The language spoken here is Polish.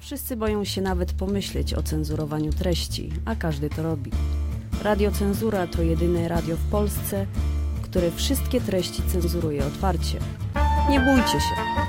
Wszyscy boją się nawet pomyśleć o cenzurowaniu treści, a każdy to robi. Radio Cenzura to jedyne radio w Polsce, które wszystkie treści cenzuruje otwarcie. Nie bójcie się,